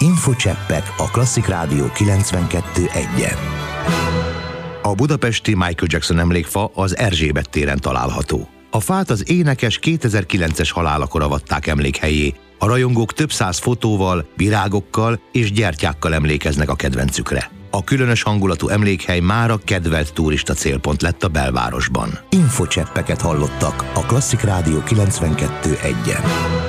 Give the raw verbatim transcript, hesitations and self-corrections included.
Infocseppek a Klasszik Rádió kilencvenkettő egyen. A budapesti Michael Jackson emlékfa az Erzsébet téren található. A fát az énekes kétezer-kilences halálakor avatták emlékhelyé. A rajongók több száz fotóval, virágokkal és gyertyákkal emlékeznek a kedvencükre. A különös hangulatú emlékhely mára kedvelt turista célpont lett a belvárosban. Infocseppeket hallottak a Klasszik Rádió kilencvenkettő egyen.